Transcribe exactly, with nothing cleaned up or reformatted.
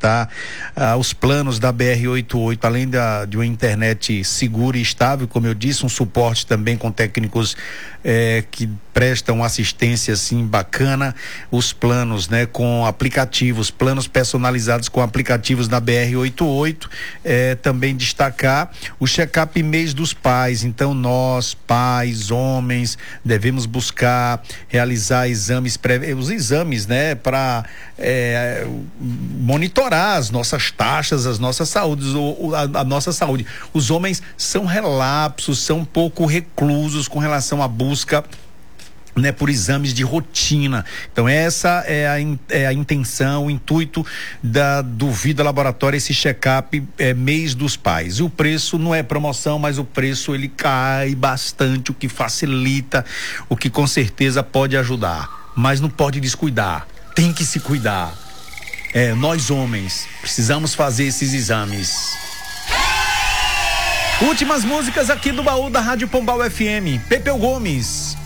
tá? Ah, os planos da B R oitenta e oito, além da, de uma internet segura e estável, como eu disse, um suporte também com técnicos eh, que prestam assistência assim bacana, os planos, né, com aplicativos, planos personalizados com aplicativos da B R oitenta e oito, eh, também destacar o check-up mês dos pais. Então nós, pais, homens, devemos buscar realizar exames pré, os exames, né, para é, monitorar as nossas taxas, as nossas saúdes, o, a, a nossa saúde. Os homens são relapsos, são um pouco reclusos com relação à busca, né, por exames de rotina. Então essa é a, é a intenção, o intuito da, do Vida Laboratório, esse check-up é, mês dos pais. E o preço não é promoção, mas o preço ele cai bastante, o que facilita, o que com certeza pode ajudar, mas não pode descuidar, tem que se cuidar. É, nós homens precisamos fazer esses exames. Últimas músicas aqui do baú da Rádio Pombal F M. Pepeu Gomes,